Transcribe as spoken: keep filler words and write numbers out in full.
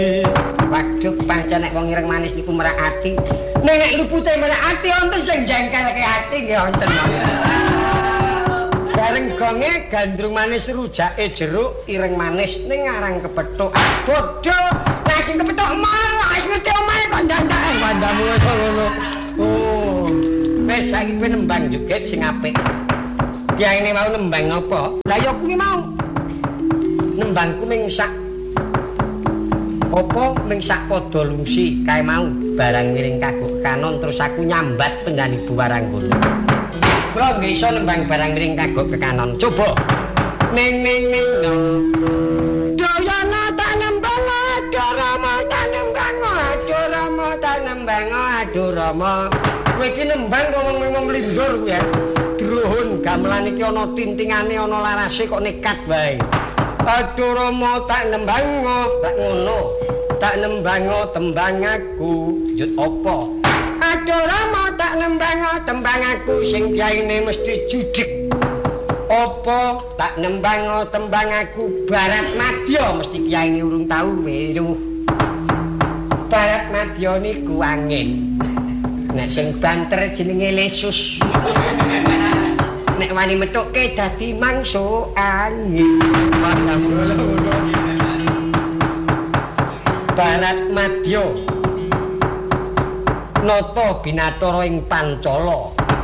Waduh pancen nek wong ireng manis niku merak ati. Nek nek lupute merak ati wonten sing jengkelke ati nggih wonten. Bareng gonge gandrung manis rujake jeruk ireng manis ning ngarang kepethuk. Bodho, lajeng kepethuk marah wis ngerti omahe kok ndandak wandamu ngono. Oh. Wis saiki kowe nembang joget sing apik. Kiyaine mau nembang apa? Lah ya kuwi mau. Nembangku ming sak apa ming sak padha lungsi kae mau barang miring kagok kanon terus aku nyambat penggani Buwaranggolo. Kula nggih iso nembang barang miring kagok ke kanon. Coba. Ning ning ning. Dayana tak nembang aduh Rama tak nembang aduh Rama tak nembang aduh Rama. Kowe iki nembang ngomong-ngomong lindur kuwi ya. Druhun gamelan iki ana tintingane ana larase kok nekat wae. Aduh Rama tak nembang tak ngono. Tak nembang tembang aku jut apa? Aduh Rama tak nembang tembang aku sing kiyaine mesti judhek. Apa tak nembang tembang aku Barat Madya mesti kiyaine urung tau weruh. Barat Madya niku angin. Nek sing banter jenenge lesus. Nek wani metuke dadi mangsa angin. Barat Madya nata binatara ing Pancala